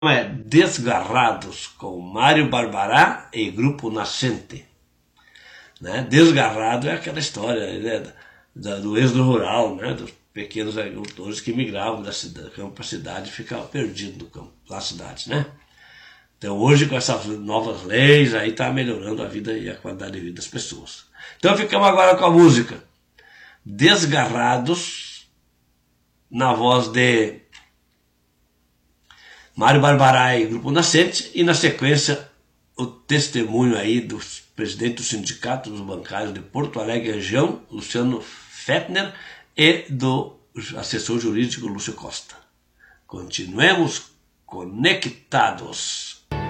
é Desgarrados, com Mário Barbará e Grupo Nascente. Né? Desgarrado é aquela história, né, do êxodo rural, né, dos pequenos agricultores que migravam da campo para a cidade e ficavam perdidos no campo, nas cidades, né? Então hoje com essas novas leis aí está melhorando a vida e a qualidade de vida das pessoas. Então ficamos agora com a música Desgarrados, na voz de Mário Barbará e Grupo Nascente, e na sequência o testemunho aí do presidente do Sindicato dos Bancários de Porto Alegre região, Luciano Fettner, e do assessor jurídico Lúcio Costa. Continuemos conectados.